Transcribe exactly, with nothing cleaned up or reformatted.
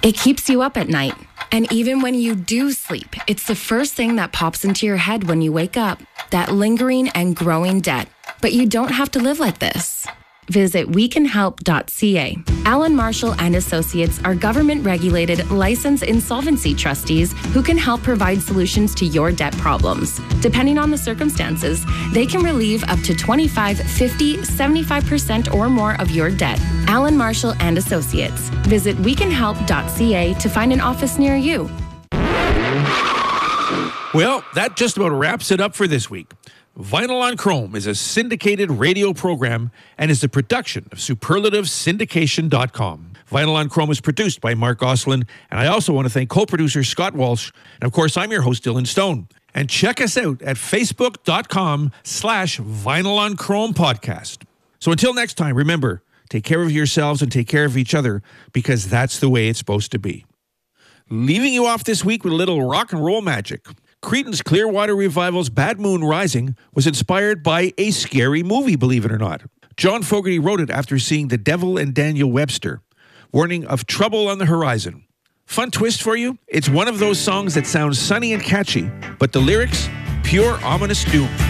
It keeps you up at night. And even when you do sleep, it's the first thing that pops into your head when you wake up. That lingering and growing debt. But you don't have to live like this. Visit we can help dot c a. Allen Marshall and Associates are government-regulated, licensed insolvency trustees who can help provide solutions to your debt problems. Depending on the circumstances, they can relieve up to twenty-five, fifty, seventy-five percent or more of your debt. Allen Marshall and Associates. Visit we can help dot c a to find an office near you. Well, that just about wraps it up for this week. Vinyl on Chrome is a syndicated radio program and is a production of superlative syndication dot com. Vinyl on Chrome is produced by Mark Goslin, and I also want to thank co-producer Scott Walsh. And of course, I'm your host, Dylan Stone. And check us out at facebook.com slash Vinyl on Chrome podcast. So until next time, remember, take care of yourselves and take care of each other, because that's the way it's supposed to be. Leaving you off this week with a little rock and roll magic. Creedence Clearwater Revival's Bad Moon Rising was inspired by a scary movie, believe it or not. John Fogerty wrote it after seeing The Devil and Daniel Webster, warning of trouble on the horizon. Fun twist for you, it's one of those songs that sounds sunny and catchy, but the lyrics, pure ominous doom.